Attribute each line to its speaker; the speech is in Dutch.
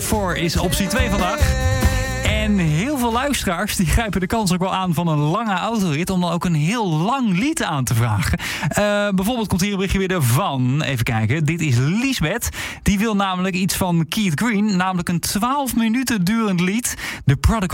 Speaker 1: 4 is optie 2 vandaag. En heel veel luisteraars die grijpen de kans ook wel aan van een lange autorit om dan ook een heel lang lied aan te vragen. Bijvoorbeeld komt hier een berichtje weer van, even kijken, dit is Liesbeth. Die wil namelijk iets van Keith Green, namelijk een 12 minuten durend lied. The Prodigal